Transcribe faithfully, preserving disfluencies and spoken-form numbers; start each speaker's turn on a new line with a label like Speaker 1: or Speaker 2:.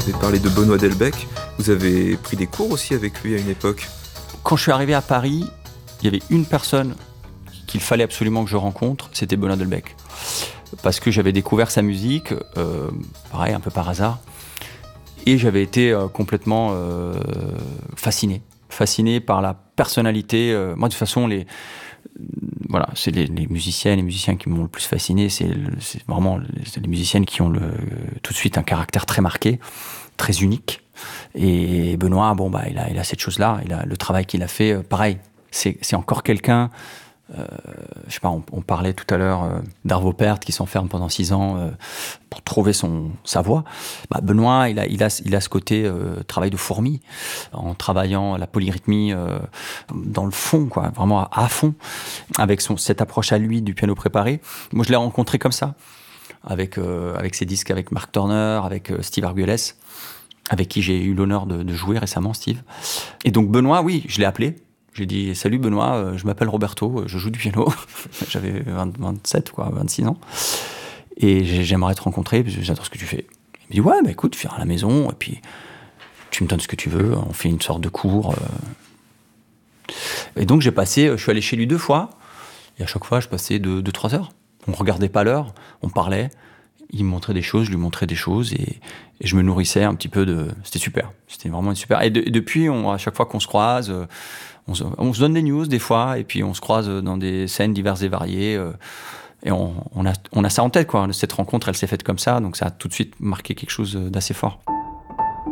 Speaker 1: avez parlé de Benoît Delbecq. Vous avez pris des cours aussi avec lui à une époque.
Speaker 2: Quand je suis arrivé à Paris, il y avait une personne qu'il fallait absolument que je rencontre, c'était Benoît Delbecq. Parce que j'avais découvert sa musique, euh, pareil, un peu par hasard, et j'avais été euh, complètement euh, fasciné. Fasciné par la personnalité. Euh, moi, de toute façon, les, voilà, c'est les, les musiciennes et les musiciens qui m'ont le plus fasciné. C'est, le, c'est vraiment c'est les musiciennes qui ont le, tout de suite un caractère très marqué, très unique. Et Benoît, bon, bah, il a, il a cette chose-là. Il a, le travail qu'il a fait, euh, pareil, c'est, c'est encore quelqu'un... Euh, je sais pas, on, on parlait tout à l'heure euh, d'Arvo Pärt qui s'enferme pendant six ans euh, pour trouver son, sa voix. Bah, Benoît, il a, il, a, il a ce côté euh, travail de fourmi, en travaillant la polyrythmie euh, dans le fond, quoi, vraiment à, à fond, avec son, cette approche à lui du piano préparé. Moi, je l'ai rencontré comme ça, avec, euh, avec ses disques avec Mark Turner, avec euh, Steve Arguelles, avec qui j'ai eu l'honneur de, de jouer récemment, Steve. Et donc Benoît, oui, je l'ai appelé. J'ai dit « Salut Benoît, euh, je m'appelle Roberto, je joue du piano. » J'avais vingt, vingt-sept, quoi, vingt-six ans. Et j'aimerais te rencontrer, parce que j'adore ce que tu fais. Il me dit « Ouais, bah écoute, viens à la maison, et puis tu me donnes ce que tu veux, on fait une sorte de cours. » Et donc j'ai passé, je suis allé chez lui deux fois, et à chaque fois je passais deux, deux trois heures. On ne regardait pas l'heure, on parlait, il me montrait des choses, je lui montrais des choses, et, et je me nourrissais un petit peu de... C'était super, c'était vraiment une super... Et, de, et depuis, on, à chaque fois qu'on se croise... On se, on se donne des news des fois, et puis on se croise dans des scènes diverses et variées, euh, et on, on, a, on a ça en tête, quoi. Cette rencontre, elle s'est faite comme ça, donc ça a tout de suite marqué quelque chose d'assez fort.